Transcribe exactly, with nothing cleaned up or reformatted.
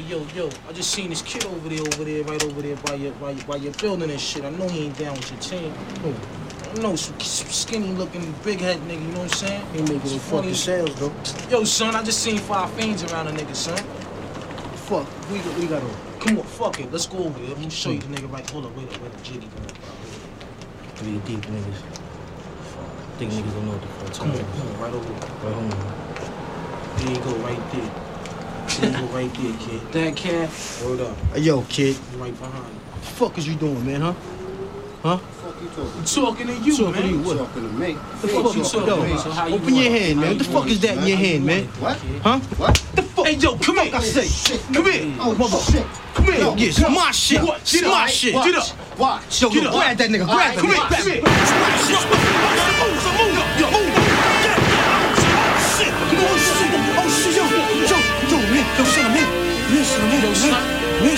yo, yo, I just seen this kid over there, over there, right over there by your, by your, by your building and shit. I know he ain't down with your team. Who? I don't know, some, some skinny looking, big head nigga, you know what I'm saying? He making no fucking sales, though. Yo, son, I just seen five fiends around a nigga, son. Fuck, what you got, what you got on? Come on, fuck it, let's go over there. Let me show you the nigga right. Hold up, wait up, wait up, Jiggy, come on. Three deep niggas. Think niggas don't know what the fuck. Come on, come on, right over there. Right home. There you go, right there. There you go, right there, kid. That cat. Hold up. Hey, yo, kid. Right behind you. What the fuck is you doing, man, huh? Huh? What the fuck you talking? I'm talking to you, Talking man. to you, what? Talking to me. The fuck you talking Yo, about? So how you open your want it? hand, man. How What the you fuck want is it? that in How your you hand, want man? it? What? Huh? What? The fuck? Hey, yo, come here. I say. Shit. Come here. Oh, mother. shit. Come here. No, Yeah, it's no. my shit. What? It's my shit. Watch. Get up. Watch. Yo, Get yo, up. grab that nigga. Grab Alright, him. Come here. watch. Grab him. Move, so move. Yo, move. Get up. Shit. Come on, shit. Oh, shit. Yo, yo, yo, man. Yo, son, I'm here. Man, son, I'm here. Yo, son.